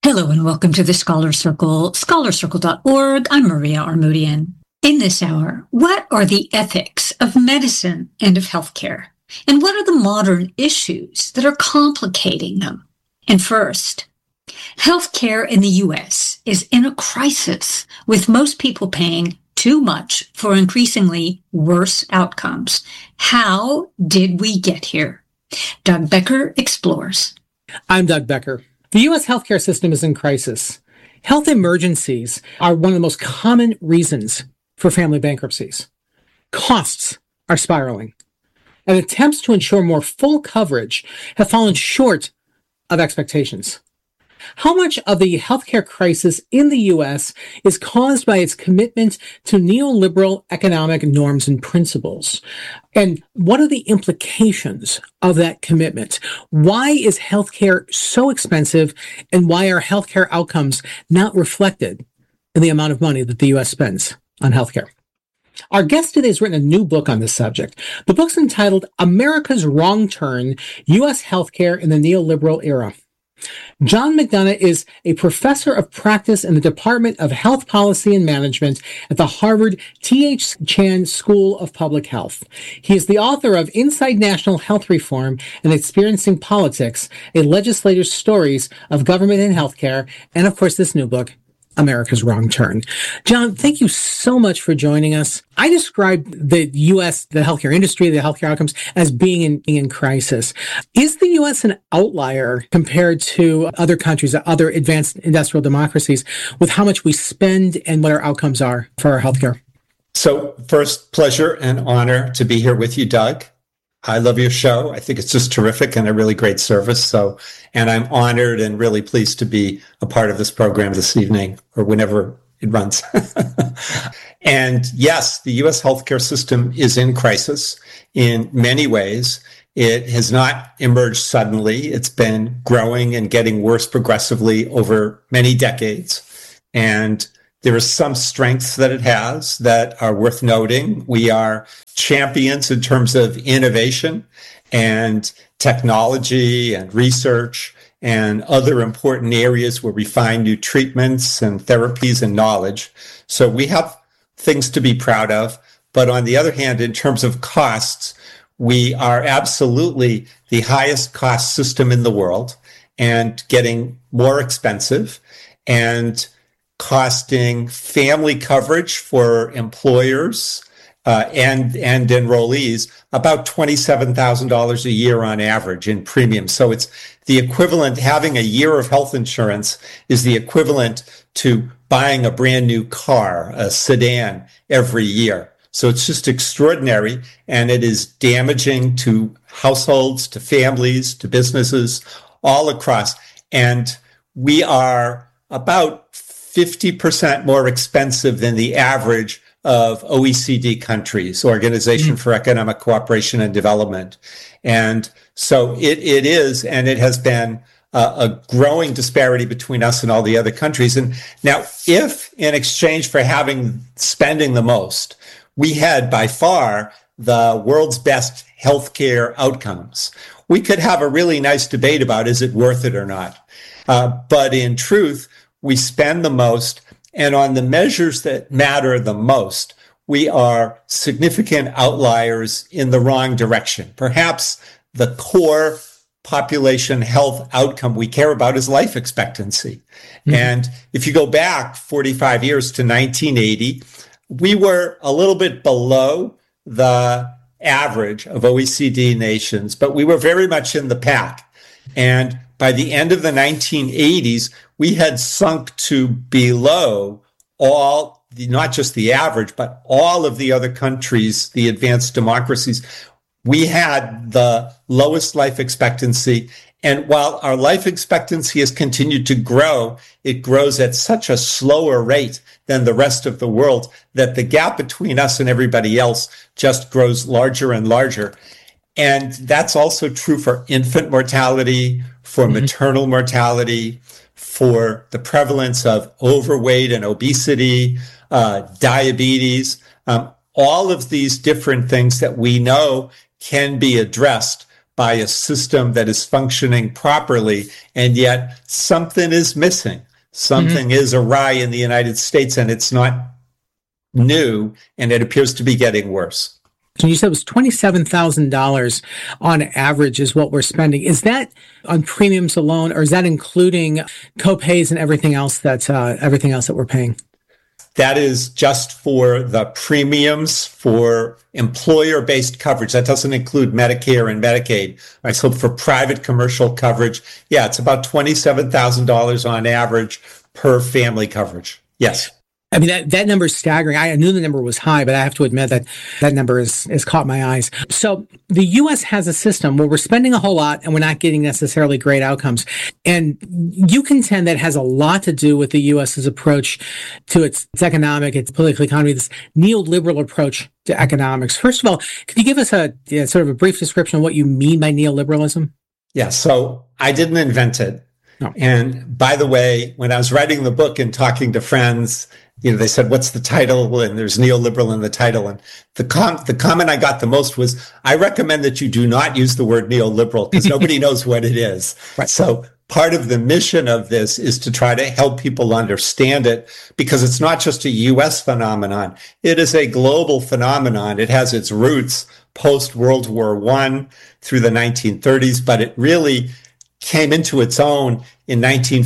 Hello and welcome to the Scholar Circle, scholarcircle.org. I'm Maria Armoudian. In this hour, what are the ethics of medicine and of healthcare? And what are the modern issues that are complicating them? And first, healthcare in the U.S. is in a crisis, with most people paying too much for increasingly worse outcomes. How did we get here? Doug Becker explores. I'm Doug Becker. The U.S. healthcare system is in crisis. Health emergencies are one of the most common reasons for family bankruptcies. Costs are spiraling, and attempts to ensure more full coverage have fallen short of expectations. How much of the healthcare crisis in the U.S. is caused by its commitment to neoliberal economic norms and principles? And what are the implications of that commitment? Why is healthcare so expensive, and why are healthcare outcomes not reflected in the amount of money that the U.S. spends on healthcare? Our guest today has written a new book on this subject. The book's entitled America's Wrong Turn, U.S. Healthcare in the Neoliberal Era. John McDonough is a professor of practice in the Department of Health Policy and Management at the Harvard T.H. Chan School of Public Health. He is the author of Inside National Health Reform and Experiencing Politics, a legislator's stories of government and healthcare, and of course this new book, America's Wrong Turn. John, thank you so much for joining us. I described the U.S., the healthcare industry, the healthcare outcomes as being in crisis. Is the U.S. an outlier compared to other countries, other advanced industrial democracies, with how much we spend and what our outcomes are for our healthcare? So first, pleasure and honor to be here with you, Doug. I love your show. I think it's just terrific and a really great service. And I'm honored and really pleased to be a part of this program this evening or whenever it runs. And yes, the U.S. healthcare system is in crisis in many ways. It has not emerged suddenly. It's been growing and getting worse progressively over many decades. And there are some strengths that it has that are worth noting. We are champions in terms of innovation and technology and research and other important areas where we find new treatments and therapies and knowledge. So we have things to be proud of. But on the other hand, in terms of costs, we are absolutely the highest cost system in the world and getting more expensive and costing family coverage for employers and enrollees about $27,000 a year on average in premiums. So it's the equivalent, having a year of health insurance is the equivalent to buying a brand new car, a sedan, every year. So it's just extraordinary, and it is damaging to households, to families, to businesses all across. And we are about 50% more expensive than the average of OECD countries, Organization for Economic Cooperation and Development. And so it is, and it has been a growing disparity between us and all the other countries. And now, if in exchange for spending the most, we had by far the world's best healthcare outcomes, we could have a really nice debate about, is it worth it or not? But in truth, we spend the most, and on the measures that matter the most, we are significant outliers in the wrong direction. Perhaps the core population health outcome we care about is life expectancy. Mm-hmm. And if you go back 45 years to 1980, we were a little bit below the average of OECD nations, but we were very much in the pack. And by the end of the 1980s, we had sunk to below not just the average, but all of the other countries, the advanced democracies. We had the lowest life expectancy. And while our life expectancy has continued to grow, it grows at such a slower rate than the rest of the world that the gap between us and everybody else just grows larger and larger. And that's also true for infant mortality, for maternal mortality, for the prevalence of overweight and obesity, diabetes, all of these different things that we know can be addressed by a system that is functioning properly, and yet something is missing. Something is awry in the United States, and it's not new, and it appears to be getting worse. So you said it was $27,000 on average is what we're spending. Is that on premiums alone, or is that including co-pays and everything else that we're paying? That is just for the premiums for employer-based coverage. That doesn't include Medicare and Medicaid. Right. So for private commercial coverage, yeah, it's about $27,000 on average per family coverage. Yes. I mean, that number is staggering. I knew the number was high, but I have to admit that number is caught my eyes. So the U.S. has a system where we're spending a whole lot and we're not getting necessarily great outcomes. And you contend that has a lot to do with the U.S.'s approach to its economic, its political economy, this neoliberal approach to economics. First of all, could you give us a sort of a brief description of what you mean by neoliberalism? Yeah, so I didn't invent it. No. And by the way, when I was writing the book and talking to friends, they said, what's the title? And there's neoliberal in the title. And the comment I got the most was, I recommend that you do not use the word neoliberal because nobody knows what it is. Right. So part of the mission of this is to try to help people understand it, because it's not just a U.S. phenomenon. It is a global phenomenon. It has its roots post-World War I through the 1930s, but it really came into its own in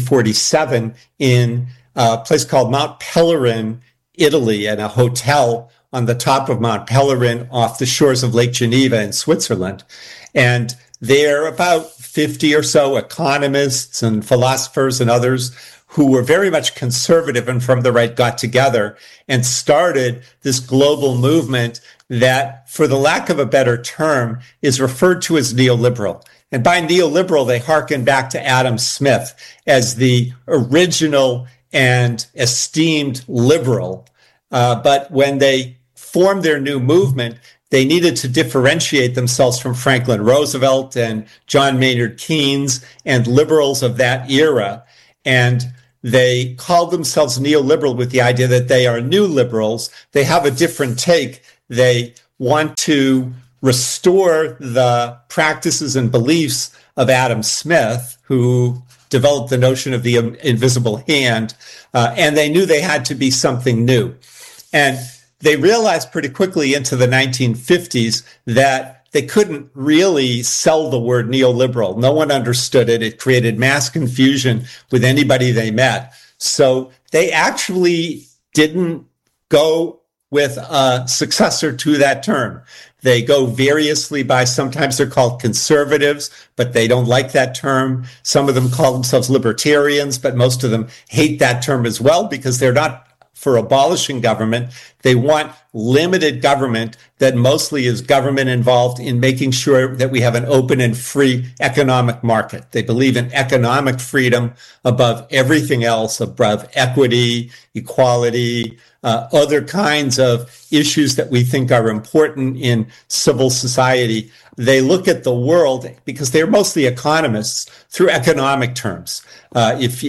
1947 in a place called Mount Pelerin, Italy, and a hotel on the top of Mount Pelerin off the shores of Lake Geneva in Switzerland. And there are about 50 or so economists and philosophers and others who were very much conservative and from the right got together and started this global movement that, for the lack of a better term, is referred to as neoliberal. And by neoliberal, they hearken back to Adam Smith as the original and esteemed liberal. But when they formed their new movement, they needed to differentiate themselves from Franklin Roosevelt and John Maynard Keynes and liberals of that era. And they called themselves neoliberal with the idea that they are new liberals. They have a different take. They want to restore the practices and beliefs of Adam Smith, who developed the notion of the invisible hand, and they knew they had to be something new. And they realized pretty quickly into the 1950s that they couldn't really sell the word neoliberal. No one understood it. It created mass confusion with anybody they met. So they actually didn't go with a successor to that term. They go variously by, sometimes they're called conservatives, but they don't like that term. Some of them call themselves libertarians, but most of them hate that term as well because they're not for abolishing government. They want limited government that mostly is government involved in making sure that we have an open and free economic market. They believe in economic freedom above everything else, above equity, equality, other kinds of issues that we think are important in civil society. They look at the world, because they're mostly economists, through economic terms. If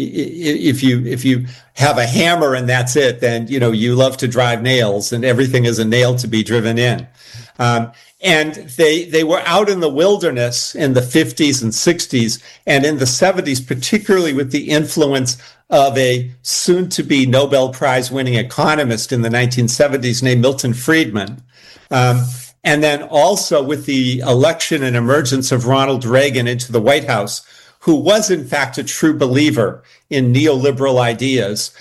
you have a hammer and that's it, then you love to drive nails, and everything is a nail to be driven in. And they were out in the wilderness in the 50s and 60s, and in the 70s, particularly with the influence of a soon-to-be Nobel Prize-winning economist in the 1970s named Milton Friedman. And then also with the election and emergence of Ronald Reagan into the White House, who was in fact a true believer in neoliberal ideas.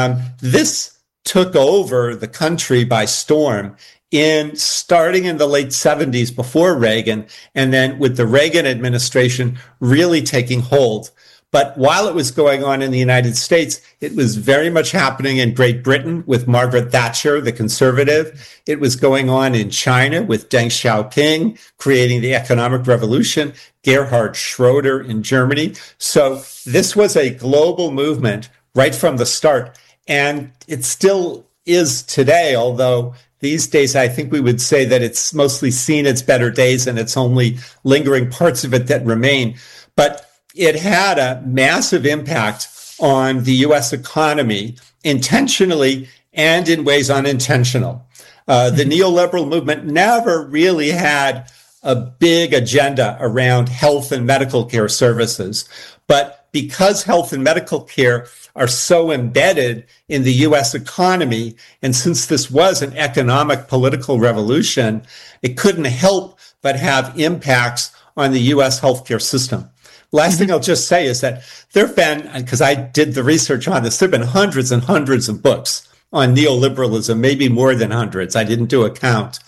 This took over the country by storm starting in the late 70s before Reagan, and then with the Reagan administration really taking hold. But while it was going on in the United States, it was very much happening in Great Britain with Margaret Thatcher, the conservative. It was going on in China with Deng Xiaoping creating the economic revolution, Gerhard Schroeder in Germany. So this was a global movement right from the start. And it still is today, although these days I think we would say that it's mostly seen its better days and it's only lingering parts of it that remain. But it had a massive impact on the U.S. economy, intentionally and in ways unintentional. The neoliberal movement never really had a big agenda around health and medical care services. But because health and medical care are so embedded in the U.S. economy, and since this was an economic political revolution, it couldn't help but have impacts on the U.S. healthcare system. Last thing I'll just say is that there have been, because I did the research on this, there have been hundreds and hundreds of books on neoliberalism, maybe more than hundreds. I didn't do a count.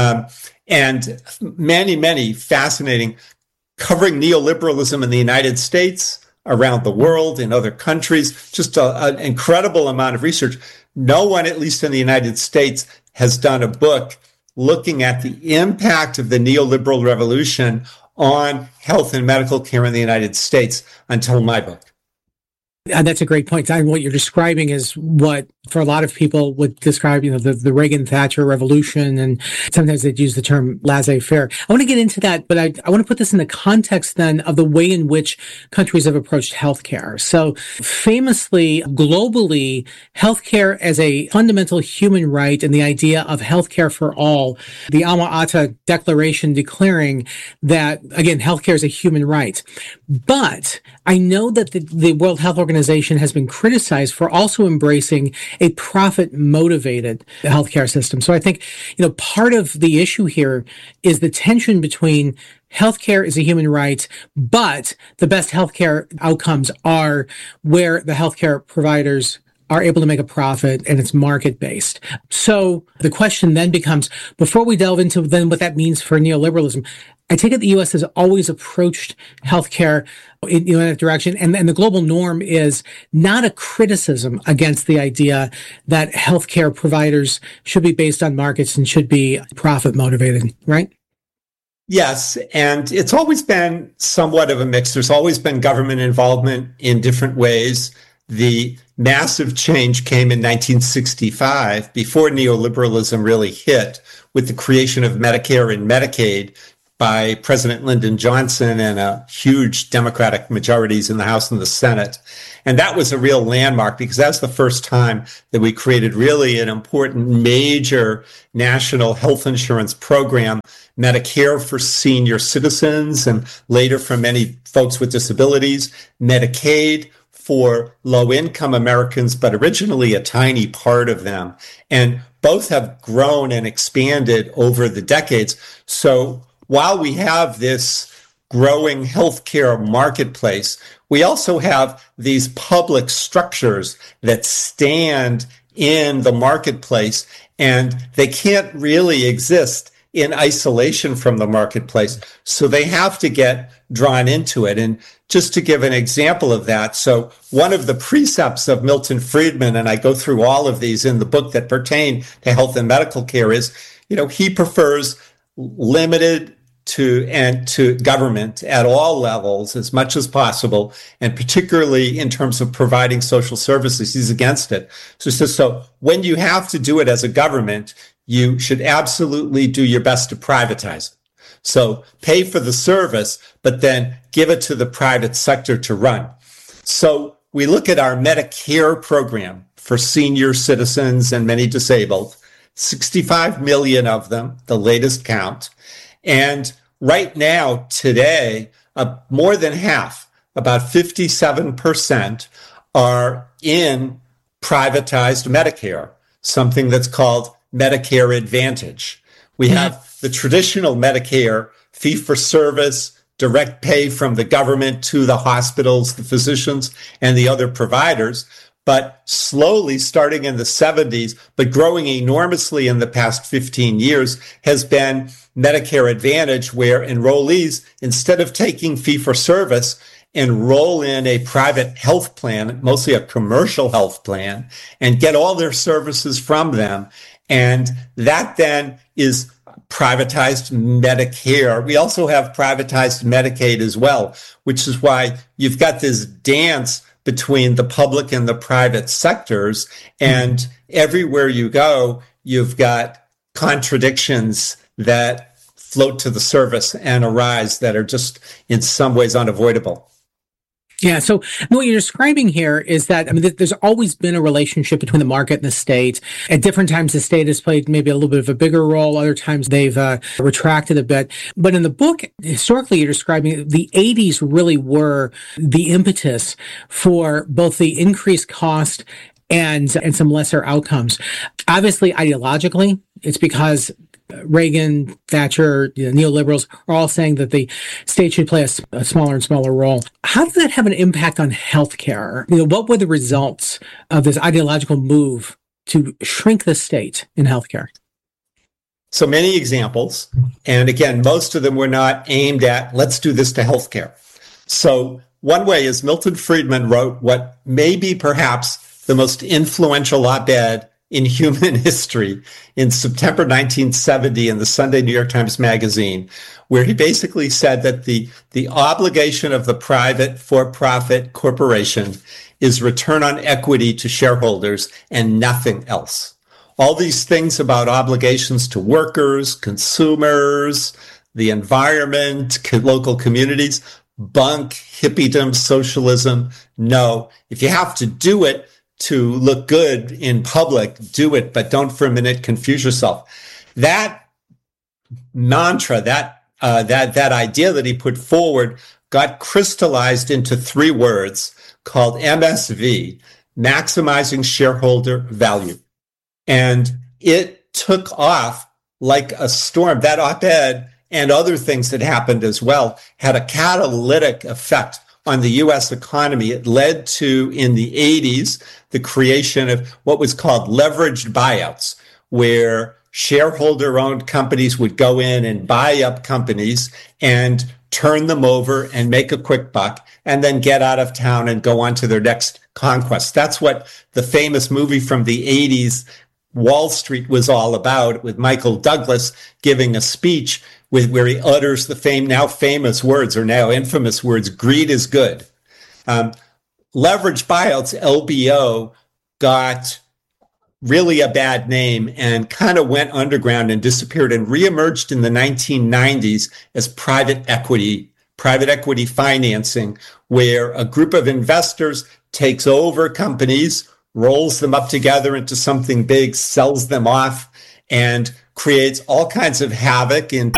And many, many fascinating, covering neoliberalism in the United States, around the world, in other countries, just an incredible amount of research. No one, at least in the United States, has done a book looking at the impact of the neoliberal revolution on health and medical care in the United States until my book. That's a great point. And what you're describing is what, for a lot of people, would describe, the Reagan-Thatcher revolution, and sometimes they'd use the term laissez-faire. I want to get into that, but I want to put this in the context then of the way in which countries have approached healthcare. So famously, globally, healthcare as a fundamental human right and the idea of healthcare for all, the Alma Ata Declaration declaring that, again, healthcare is a human right. But I know that the World Health Organization has been criticized for also embracing a profit-motivated healthcare system. So I think, part of the issue here is the tension between healthcare is a human right, but the best healthcare outcomes are where the healthcare providers are able to make a profit and it's market-based. So the question then becomes, before we delve into then what that means for neoliberalism, I take it the U.S. has always approached healthcare in that direction, and the global norm is not a criticism against the idea that healthcare providers should be based on markets and should be profit motivated, right? Yes, and it's always been somewhat of a mix. There's always been government involvement in different ways. The massive change came in 1965, before neoliberalism really hit, with the creation of Medicare and Medicaid by President Lyndon Johnson and huge Democratic majorities in the House and the Senate. And that was a real landmark because that's the first time that we created really an important major national health insurance program, Medicare for senior citizens and later for many folks with disabilities, Medicaid for low-income Americans, but originally a tiny part of them. And both have grown and expanded over the decades. So while we have this growing healthcare marketplace, we also have these public structures that stand in the marketplace, and they can't really exist in isolation from the marketplace. So they have to get drawn into it. And just to give an example of that, so one of the precepts of Milton Friedman, and I go through all of these in the book that pertain to health and medical care, is, he prefers limited to government at all levels as much as possible, and particularly in terms of providing social services. He's against it. So he says, so when you have to do it as a government, you should absolutely do your best to privatize it. So pay for the service, but then give it to the private sector to run. So we look at our Medicare program for senior citizens and many disabled, 65 million of them, the latest count. And right now, today, more than half, about 57%, are in privatized Medicare, something that's called Medicare Advantage. We have the traditional Medicare, fee-for-service, direct pay from the government to the hospitals, the physicians, and the other providers. But slowly, starting in the 70s, but growing enormously in the past 15 years, has been Medicare Advantage, where enrollees, instead of taking fee-for-service, enroll in a private health plan, mostly a commercial health plan, and get all their services from them. And that then is privatized Medicare. We also have privatized Medicaid as well, which is why you've got this dance between the public and the private sectors. And everywhere you go, you've got contradictions that float to the surface and arise that are just in some ways unavoidable. Yeah. So what you're describing here is that, there's always been a relationship between the market and the state. At different times, the state has played maybe a little bit of a bigger role. Other times they've retracted a bit. But in the book, historically, you're describing the 80s really were the impetus for both the increased cost and some lesser outcomes. Obviously, ideologically, it's because Reagan, Thatcher, neoliberals are all saying that the state should play a smaller and smaller role. How does that have an impact on healthcare? What were the results of this ideological move to shrink the state in healthcare? So many examples. And again, most of them were not aimed at, let's do this to healthcare. So one way is Milton Friedman wrote what may be perhaps the most influential op-ed in human history in September 1970 in the Sunday New York Times Magazine, where he basically said that the obligation of the private for-profit corporation is return on equity to shareholders and nothing else. All these things about obligations to workers, consumers, the environment, local communities, bunk, hippiedom, socialism. No, if you have to do it to look good in public, do it, but don't for a minute confuse yourself. That mantra, that idea that he put forward got crystallized into three words called MSV, maximizing shareholder value. And it took off like a storm. That op-ed and other things that happened as well had a catalytic effect on the U.S. economy. It led to, in the 80s, the creation of what was called leveraged buyouts, where shareholder-owned companies would go in and buy up companies and turn them over and make a quick buck and then get out of town and go on to their next conquest. That's what the famous movie from the 80s, Wall Street, was all about, with Michael Douglas giving a speech where he utters the now famous words, or now infamous words, greed is good. Leveraged buyouts, LBO, got really a bad name and kind of went underground and disappeared and reemerged in the 1990s as private equity financing, where a group of investors takes over companies, rolls them up together into something big, sells them off, and creates all kinds of havoc in